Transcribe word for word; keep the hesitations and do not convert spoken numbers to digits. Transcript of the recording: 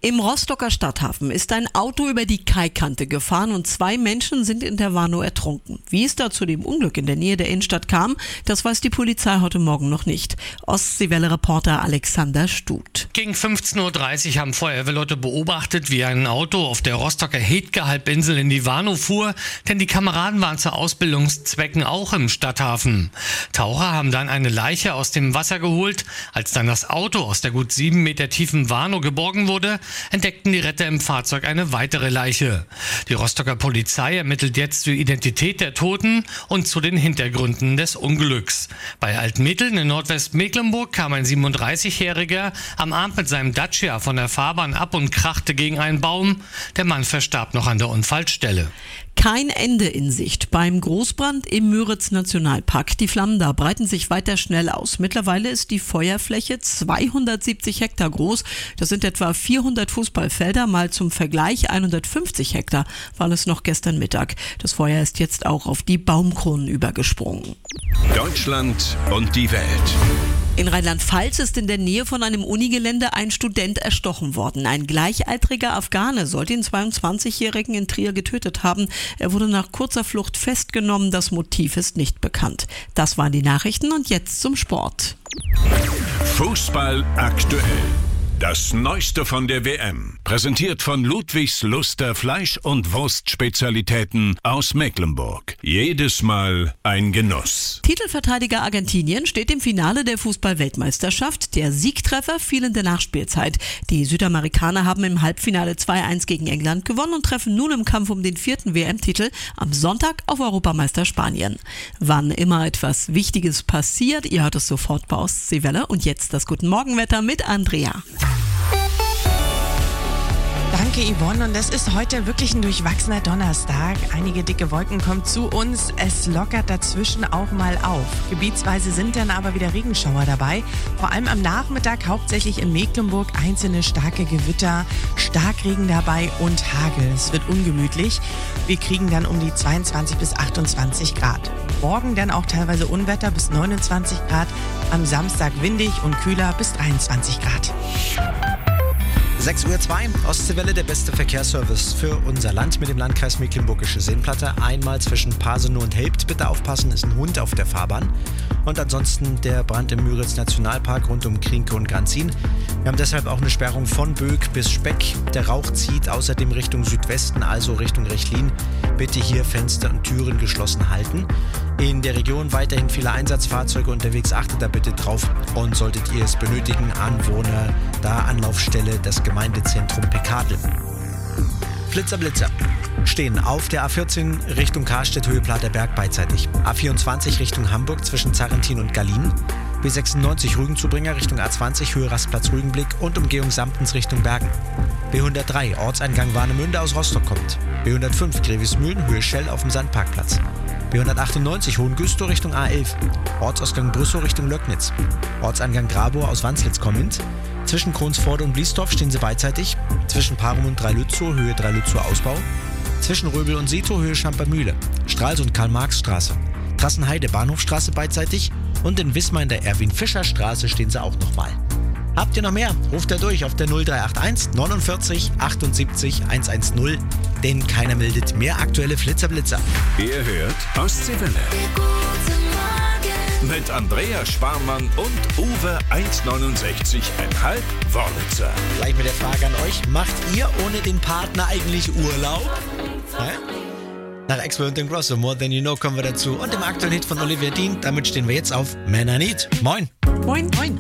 Im Rostocker Stadthafen ist ein Auto über die Kaikante gefahren und zwei Menschen sind in der Warnow ertrunken. Wie es da zu dem Unglück in der Nähe der Innenstadt kam, das weiß die Polizei heute Morgen noch nicht. Ostseewelle-Reporter Alexander Stut. Gegen fünfzehn Uhr dreißig haben Feuerwehrleute beobachtet, wie ein Auto auf der Rostocker Hetke-Halbinsel in die Warnow fuhr, denn die Kameraden waren zu Ausbildungszwecken auch im Stadthafen. Taucher haben dann eine Leiche aus dem Wasser geholt. Als dann das Auto aus der gut sieben Meter tiefen Warnow geborgen wurde, entdeckten die Retter im Fahrzeug eine weitere Leiche. Die Rostocker Polizei ermittelt jetzt zur Identität der Toten und zu den Hintergründen des Unglücks. Bei Altmetteln in Nordwestmecklenburg kam ein siebenunddreißigjähriger am Abend mit seinem Dacia von der Fahrbahn ab und krachte gegen einen Baum. Der Mann verstarb noch an der Unfallstelle. Kein Ende in Sicht beim Großbrand im Müritz-Nationalpark. Die Flammen da breiten sich weiter schnell aus. Mittlerweile ist die Feuerfläche zweihundertsiebzig Hektar groß. Das sind etwa vierhundert Fußballfelder. Mal zum Vergleich hundertfünfzig Hektar waren es noch gestern Mittag. Das Feuer ist jetzt auch auf die Baumkronen übergesprungen. Deutschland und die Welt. In Rheinland-Pfalz ist in der Nähe von einem Unigelände ein Student erstochen worden. Ein gleichaltriger Afghane soll den zweiundzwanzigjährigen in Trier getötet haben. Er wurde nach kurzer Flucht festgenommen. Das Motiv ist nicht bekannt. Das waren die Nachrichten und jetzt zum Sport. Fußball aktuell. Das Neueste von der W M. Präsentiert von Ludwigs Luster Fleisch- und Wurstspezialitäten aus Mecklenburg. Jedes Mal ein Genuss. Titelverteidiger Argentinien steht im Finale der Fußball-Weltmeisterschaft. Der Siegtreffer fiel in der Nachspielzeit. Die Südamerikaner haben im Halbfinale zwei eins gegen England gewonnen und treffen nun im Kampf um den vierten W M-Titel am Sonntag auf Europameister Spanien. Wann immer etwas Wichtiges passiert, ihr hört es sofort bei Ostseewelle. Und jetzt das Guten Morgenwetter mit Andrea. Danke, Yvonne. Und es ist heute wirklich ein durchwachsener Donnerstag. Einige dicke Wolken kommen zu uns. Es lockert dazwischen auch mal auf. Gebietsweise sind dann aber wieder Regenschauer dabei. Vor allem am Nachmittag hauptsächlich in Mecklenburg einzelne starke Gewitter, Starkregen dabei und Hagel. Es wird ungemütlich. Wir kriegen dann um die zweiundzwanzig bis achtundzwanzig Grad. Morgen dann auch teilweise Unwetter bis neunundzwanzig Grad. Am Samstag windig und kühler bis dreiundzwanzig Grad. sechs Uhr zwei, Ostseewelle, der beste Verkehrsservice für unser Land mit dem Landkreis Mecklenburgische Seenplatte. Einmal zwischen Pasenow und Helpt, bitte aufpassen, ist ein Hund auf der Fahrbahn. Und ansonsten der Brand im Müritz-Nationalpark rund um Krienke und Granzin. Wir haben deshalb auch eine Sperrung von Böck bis Speck. Der Rauch zieht außerdem Richtung Südwesten, also Richtung Rechlin. Bitte hier Fenster und Türen geschlossen halten. In der Region weiterhin viele Einsatzfahrzeuge unterwegs, achtet da bitte drauf. Und solltet ihr es benötigen, Anwohner, da Anlaufstelle das Gemeindezentrum Pekadel. Flitzer, Blitzer stehen auf der A vierzehn Richtung Karstedt, Höhe Platerberg beidseitig. A vierundzwanzig Richtung Hamburg zwischen Zarrentin und Gallien. B sechsundneunzig Rügenzubringer Richtung A zwanzig, Höhe Rastplatz Rügenblick und Umgehung Samtens Richtung Bergen. B hundertdrei Ortseingang Warnemünde aus Rostock kommt. B hundertfünf Grevismühlen, Höhe Schell auf dem Sandparkplatz. B hundertachtundneunzig Hohengüstow Richtung A elf. Ortsausgang Brüssow Richtung Löcknitz. Ortseingang Grabow aus Wanslitz kommend. Zwischen Kronsforde und Bliesdorf stehen sie beidseitig. Zwischen Parum und Dreilützow, Höhe Dreilützow Ausbau. Zwischen Röbel und Setow, Höhe Schampermühle. Stralsund Karl-Marx-Straße. Trassenheide Bahnhofstraße beidseitig. Und in Wismar in der Erwin-Fischer-Straße stehen sie auch nochmal. Habt ihr noch mehr? Ruft da durch auf der null drei acht eins neunundvierzig achtundsiebzig hundertzehn, denn keiner meldet mehr aktuelle Flitzerblitzer. Ihr hört Ostseewelle. Mit Andrea Sparmann und Uwe eins neunundsechzig Komma fünf Wörlitzer. Gleich mit der Frage an euch, macht ihr ohne den Partner eigentlich Urlaub? Hä? Nach Axwell und dem Grosso, More Than You Know kommen wir dazu. Und im aktuellen Hit von Olivia Dean, damit stehen wir jetzt auf Man I Need. Moin. Moin, moin.